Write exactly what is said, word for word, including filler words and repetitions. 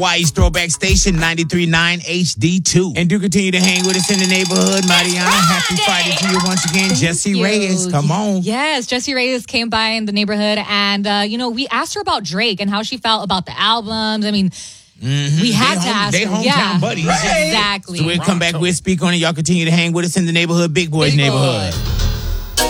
Hawaii's throwback station, ninety-three point nine H D two. And do continue to hang with us in the neighborhood, Mariana. Happy Friday to you once again. Thank Jessie you. Reyes, come on. Yes, Jessie Reyes came by in the neighborhood, and, uh, you know, we asked her about Drake and how she felt about the albums. I mean, mm-hmm. we had they to home, ask they her. hometown Yeah, buddies. exactly. So we'll come back, we'll speak on it. Y'all continue to hang with us in the neighborhood, Big Boys Big neighborhood. Boy.